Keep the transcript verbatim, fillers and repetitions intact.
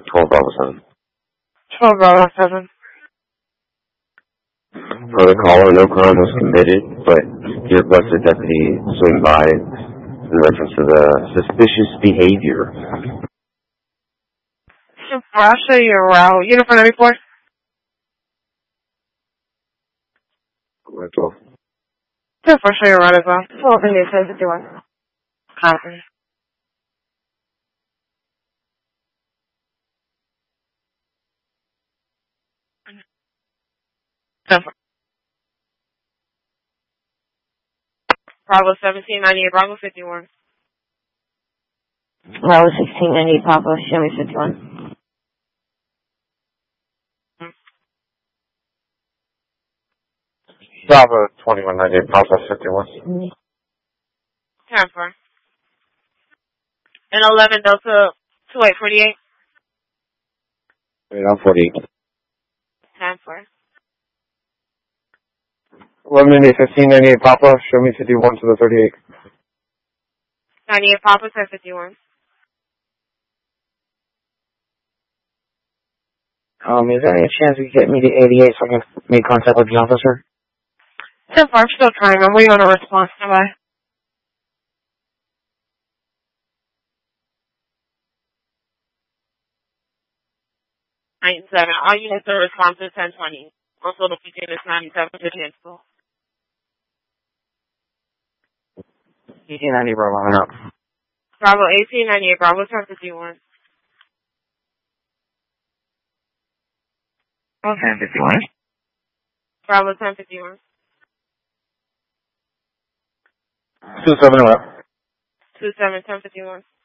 twelve Bravo seven. twelve Bravo seven. For the caller, no crime was committed, but he requested deputy swing by in reference to the suspicious behavior. I'll show you a route. Uniform ninety-four? twelve. ten four, show you a route as well. twelve India ten fifty-one. Copy. ten four. Bravo seventeen ninety-eight, Bravo fifty-one. Bravo sixteen ninety-eight, Papa, show me fifty-one. Bravo twenty-one ninety-eight, Papa fifty-one. ten four. And eleven Delta two eight forty-eight. Wait, I'm forty-eight. ten four. eleven India fifteen ninety-eight, Papa, show me fifty-one to the thirty-eight. ninety-eight, Papa, ten fifty-one. Um, is there any chance we could get me to eighty-eight so I can make contact with the officer? ten four, I'm still trying. I'm waiting on a response. Bye-bye. nine seven. All units are responsive ten twenty. Also, the P T is ninety-seven fifty in school. eighteen ninety, Bravo, line up. Bravo eighteen ninety-eight, Bravo ten fifty-one. ten fifty-one. Bravo ten fifty-one. two seven, what? two seven, ten fifty-one.